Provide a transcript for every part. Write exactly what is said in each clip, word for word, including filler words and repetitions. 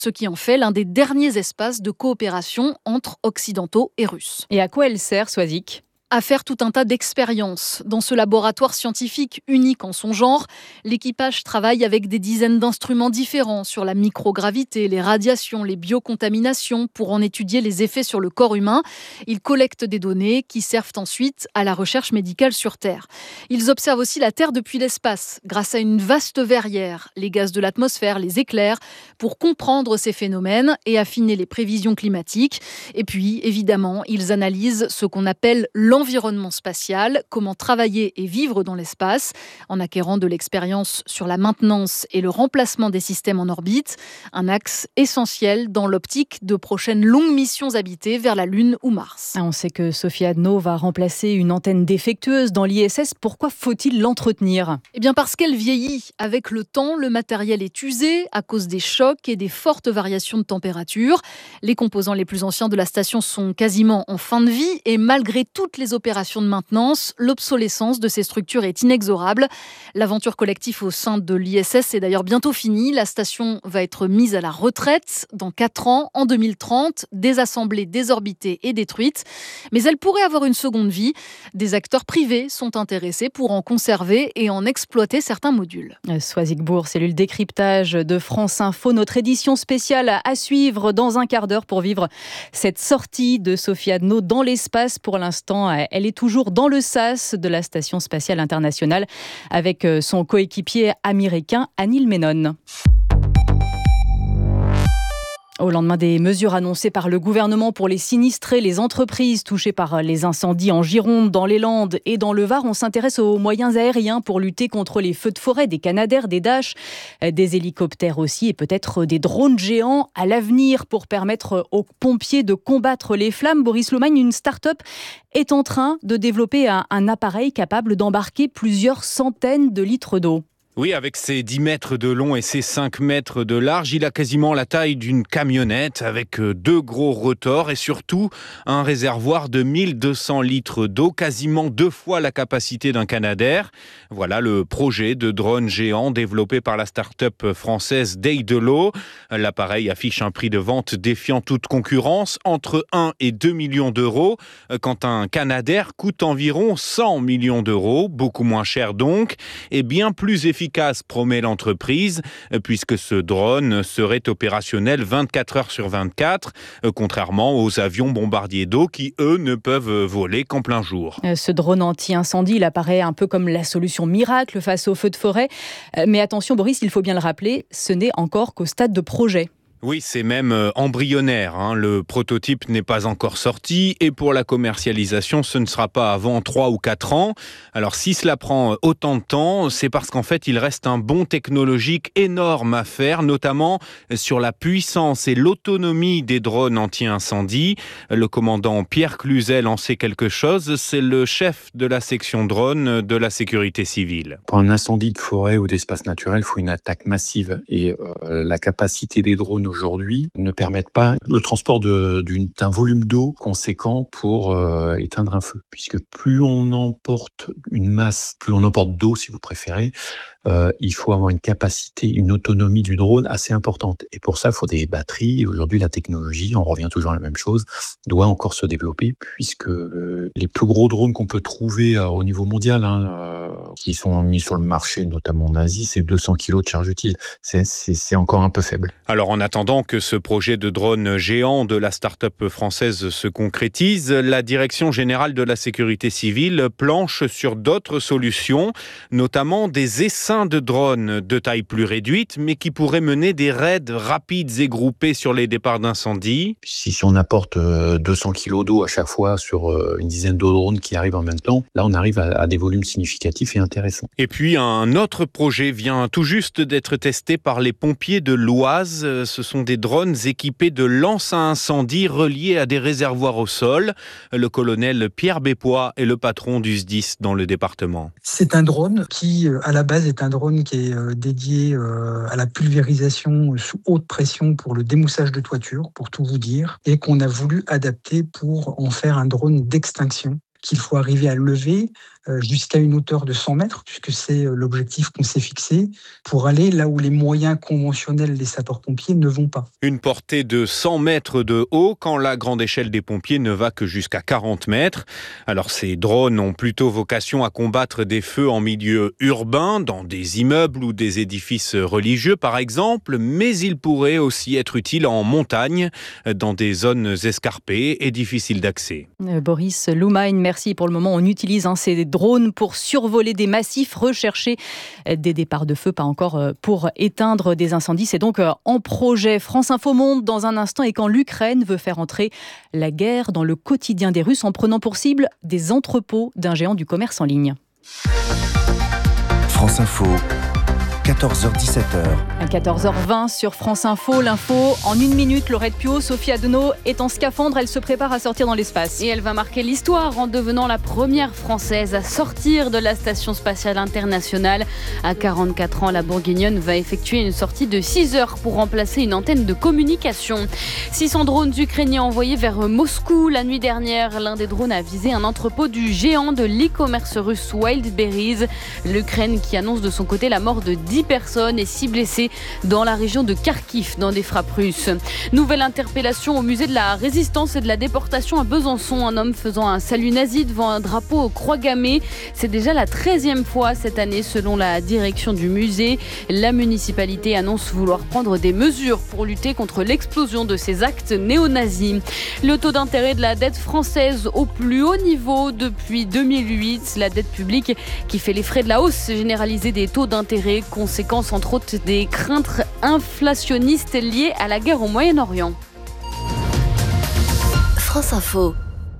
ce qui en fait l'un des derniers espaces de coopération entre occidentaux et russes. Et à quoi elle sert, Swazik ? À faire tout un tas d'expériences. Dans ce laboratoire scientifique unique en son genre, l'équipage travaille avec des dizaines d'instruments différents sur la microgravité, les radiations, les biocontaminations pour en étudier les effets sur le corps humain. Ils collectent des données qui servent ensuite à la recherche médicale sur Terre. Ils observent aussi la Terre depuis l'espace grâce à une vaste verrière, les gaz de l'atmosphère, les éclairs, pour comprendre ces phénomènes et affiner les prévisions climatiques. Et puis, évidemment, ils analysent ce qu'on appelle l'environnement L'environnement spatial, comment travailler et vivre dans l'espace, en acquérant de l'expérience sur la maintenance et le remplacement des systèmes en orbite, un axe essentiel dans l'optique de prochaines longues missions habitées vers la Lune ou Mars. On sait que Sophie Adno va remplacer une antenne défectueuse dans l'I S S. Pourquoi faut-il l'entretenir ? Eh bien parce qu'elle vieillit. Avec le temps, le matériel est usé à cause des chocs et des fortes variations de température. Les composants les plus anciens de la station sont quasiment en fin de vie et malgré toutes les opérations de maintenance, l'obsolescence de ces structures est inexorable. L'aventure collective au sein de l'I S S est d'ailleurs bientôt finie. La station va être mise à la retraite dans quatre ans, en deux mille trente, désassemblée, désorbitée et détruite. Mais elle pourrait avoir une seconde vie. Des acteurs privés sont intéressés pour en conserver et en exploiter certains modules. Swazik Bour, cellule décryptage de France Info. Notre édition spéciale à suivre dans un quart d'heure pour vivre cette sortie de Sophie Adno dans l'espace. Pour l'instant, elle est toujours dans le sas de la Station spatiale internationale avec son coéquipier américain Anil Menon. Au lendemain des mesures annoncées par le gouvernement pour les sinistrés, les entreprises touchées par les incendies en Gironde, dans les Landes et dans le Var, on s'intéresse aux moyens aériens pour lutter contre les feux de forêt, des Canadair, des Dash, des hélicoptères aussi et peut-être des drones géants à l'avenir pour permettre aux pompiers de combattre les flammes. Boris Lomagne, une start-up est en train de développer un, un appareil capable d'embarquer plusieurs centaines de litres d'eau. Oui, avec ses dix mètres de long et ses cinq mètres de large, il a quasiment la taille d'une camionnette avec deux gros rotors et surtout un réservoir de mille deux cents litres d'eau, quasiment deux fois la capacité d'un Canadair. Voilà le projet de drone géant développé par la start-up française Daedalus. L'appareil affiche un prix de vente défiant toute concurrence, entre un et deux millions d'euros, quand un Canadair coûte environ cent millions d'euros, beaucoup moins cher donc, et bien plus efficace. efficace, promet l'entreprise, puisque ce drone serait opérationnel vingt-quatre heures sur vingt-quatre, contrairement aux avions bombardiers d'eau qui, eux, ne peuvent voler qu'en plein jour. Ce drone anti-incendie, il apparaît un peu comme la solution miracle face aux feux de forêt. Mais attention, Boris, il faut bien le rappeler, ce n'est encore qu'au stade de projet. Oui, c'est même embryonnaire. Hein. Le prototype n'est pas encore sorti et pour la commercialisation, ce ne sera pas avant trois ou quatre ans. Alors si cela prend autant de temps, c'est parce qu'en fait, il reste un bond technologique énorme à faire, notamment sur la puissance et l'autonomie des drones anti-incendie. Le commandant Pierre Cluzel en sait quelque chose. C'est le chef de la section drone de la sécurité civile. Pour un incendie de forêt ou d'espace naturel, il faut une attaque massive et euh, la capacité des drones aujourd'hui ne permettent pas le transport de, d'une, d'un volume d'eau conséquent pour euh, éteindre un feu. Puisque plus on emporte une masse, plus on emporte d'eau si vous préférez, euh, il faut avoir une capacité, une autonomie du drone assez importante. Et pour ça, il faut des batteries. Aujourd'hui, la technologie, on revient toujours à la même chose, doit encore se développer puisque euh, les plus gros drones qu'on peut trouver euh, au niveau mondial, hein, euh, qui sont mis sur le marché, notamment en Asie, c'est deux cents kilos de charge utile. C'est, c'est, c'est encore un peu faible. Alors en attendant que ce projet de drone géant de la start-up française se concrétise, la Direction générale de la sécurité civile planche sur d'autres solutions, notamment des essaims de drones de taille plus réduite, mais qui pourraient mener des raids rapides et groupés sur les départs d'incendie. Si, si on apporte deux cents kilos d'eau à chaque fois sur une dizaine de drones qui arrivent en même temps, là on arrive à, à des volumes significatifs et intéressants. Et puis un autre projet vient tout juste d'être testé par les pompiers de l'Oise. Ce sont des drones équipés de lances à incendie reliés à des réservoirs au sol. Le colonel Pierre Bépois est le patron du S D I S dans le département. C'est un drone qui, à la base, est un drone qui est dédié à la pulvérisation sous haute pression pour le démoussage de toiture, pour tout vous dire, et qu'on a voulu adapter pour en faire un drone d'extinction qu'il faut arriver à lever jusqu'à une hauteur de cent mètres, puisque c'est l'objectif qu'on s'est fixé, pour aller là où les moyens conventionnels des sapeurs-pompiers ne vont pas. Une portée de cent mètres de haut, quand la grande échelle des pompiers ne va que jusqu'à quarante mètres. Alors ces drones ont plutôt vocation à combattre des feux en milieu urbain, dans des immeubles ou des édifices religieux par exemple, mais ils pourraient aussi être utiles en montagne, dans des zones escarpées et difficiles d'accès. Euh, Boris Loumagne, merci. Pour le moment, on utilise hein, ces drones pour survoler des massifs, rechercher des départs de feu, pas encore pour éteindre des incendies. C'est donc en projet. France Info Monde dans un instant, et quand l'Ukraine veut faire entrer la guerre dans le quotidien des Russes en prenant pour cible des entrepôts d'un géant du commerce en ligne. France Info, quatorze heures dix-sept heures. À quatorze heures vingt sur France Info, l'info en une minute. Laurette Puot, Sophie Adenau est en scaphandre, elle se prépare à sortir dans l'espace. Et elle va marquer l'histoire en devenant la première Française à sortir de la Station Spatiale Internationale. À quarante-quatre ans, la Bourguignonne va effectuer une sortie de six heures pour remplacer une antenne de communication. six cents drones ukrainiens envoyés vers Moscou la nuit dernière. L'un des drones a visé un entrepôt du géant de l'e-commerce russe Wildberries. L'Ukraine qui annonce de son côté la mort de dix personnes et six blessés dans la région de Kharkiv dans des frappes russes. Nouvelle interpellation au musée de la Résistance et de la déportation à Besançon. Un homme faisant un salut nazi devant un drapeau aux croix gammées. C'est déjà la treizième fois cette année selon la direction du musée. La municipalité annonce vouloir prendre des mesures pour lutter contre l'explosion de ces actes néo-nazis. Le taux d'intérêt de la dette française au plus haut niveau depuis deux mille huit. La dette publique qui fait les frais de la hausse généralisée des taux d'intérêt, conséquence entre autres des craintes inflationnistes liées à la guerre au Moyen-Orient. France Info.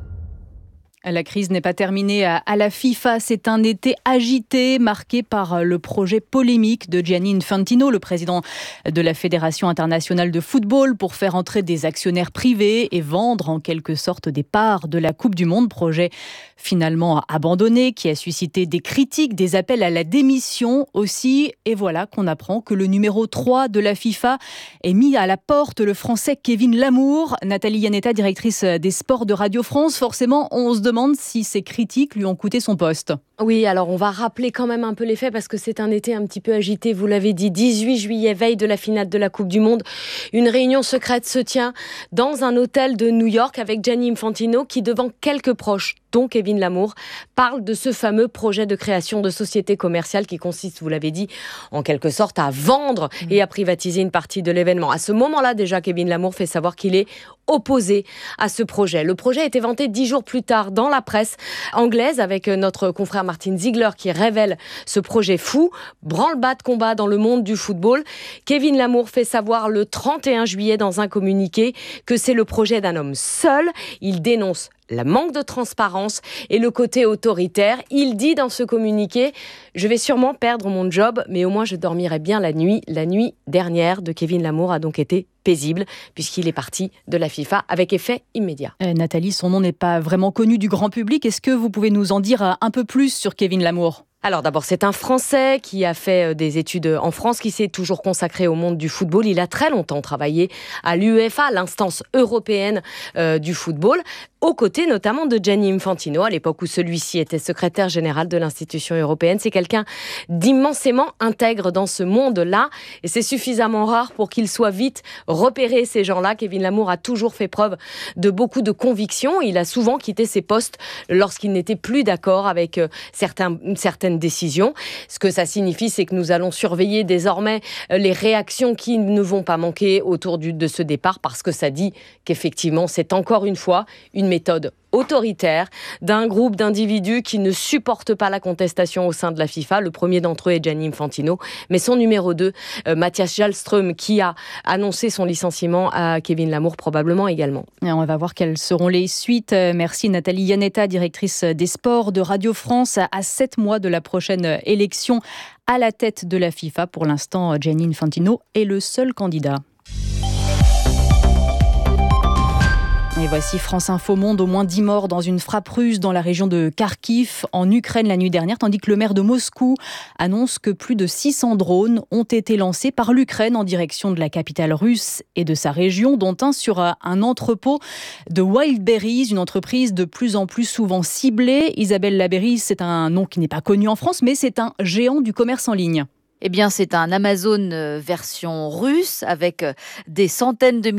La crise n'est pas terminée à la FIFA. C'est un été agité, marqué par le projet polémique de Gianni Infantino, le président de la Fédération internationale de football, pour faire entrer des actionnaires privés et vendre en quelque sorte des parts de la Coupe du Monde. Projet finalement abandonné, qui a suscité des critiques, des appels à la démission aussi. Et voilà qu'on apprend que le numéro trois de la FIFA est mis à la porte, le Français Kevin Lamour. Nathalie Yanetta, directrice des sports de Radio France. Forcément, on se demande si ces critiques lui ont coûté son poste. Oui, alors on va rappeler quand même un peu les faits parce que c'est un été un petit peu agité, vous l'avez dit. dix-huit juillet, veille de la finale de la Coupe du Monde. Une réunion secrète se tient dans un hôtel de New York avec Gianni Infantino qui, devant quelques proches, dont Kevin Lamour, parle de ce fameux projet de création de société commerciale qui consiste, vous l'avez dit, en quelque sorte à vendre et à privatiser une partie de l'événement. À ce moment-là, déjà, Kevin Lamour fait savoir qu'il est opposé à ce projet. Le projet a été vanté dix jours plus tard dans la presse anglaise avec notre confrère Martin Ziegler qui révèle ce projet fou, branle-bas de combat dans le monde du football. Kevin Lamour fait savoir le trente et un juillet dans un communiqué que c'est le projet d'un homme seul. Il dénonce le manque de transparence et le côté autoritaire. Il dit dans ce communiqué « Je vais sûrement perdre mon job, mais au moins je dormirai bien la nuit ». La nuit dernière de Kevin Lamour a donc été paisible, puisqu'il est parti de la FIFA avec effet immédiat. Euh, Nathalie, son nom n'est pas vraiment connu du grand public. Est-ce que vous pouvez nous en dire un peu plus sur Kevin Lamour ? Alors d'abord, c'est un Français qui a fait des études en France, qui s'est toujours consacré au monde du football. Il a très longtemps travaillé à l'UEFA, l'instance européenne euh, du football, aux côtés notamment de Gianni Infantino, à l'époque où celui-ci était secrétaire général de l'institution européenne. C'est quelqu'un d'immensément intègre dans ce monde-là, et c'est suffisamment rare pour qu'il soit vite repéré, ces gens-là. Kevin Lamour a toujours fait preuve de beaucoup de conviction. Il a souvent quitté ses postes lorsqu'il n'était plus d'accord avec euh, certains, certaines décisions. Ce que ça signifie, c'est que nous allons surveiller désormais les réactions qui ne vont pas manquer autour du, de ce départ, parce que ça dit qu'effectivement, c'est encore une fois une méthode autoritaire d'un groupe d'individus qui ne supportent pas la contestation au sein de la FIFA. Le premier d'entre eux est Gianni Infantino, mais son numéro deux, euh, Mathias Jalström, qui a annoncé son licenciement à Kevin Lamour, probablement également. Et on va voir quelles seront les suites. Merci Nathalie Yanetta, directrice des sports de Radio France, à sept mois de la prochaine élection à la tête de la FIFA. Pour l'instant, Gianni Infantino est le seul candidat. Et voici France Info Monde, au moins dix morts dans une frappe russe dans la région de Kharkiv, en Ukraine la nuit dernière, tandis que le maire de Moscou annonce que plus de six cents drones ont été lancés par l'Ukraine en direction de la capitale russe et de sa région, dont un sur un entrepôt de Wildberries, une entreprise de plus en plus souvent ciblée. Isabelle Labéry, c'est un nom qui n'est pas connu en France, mais c'est un géant du commerce en ligne. Eh bien, c'est un Amazon version russe avec des centaines de milliers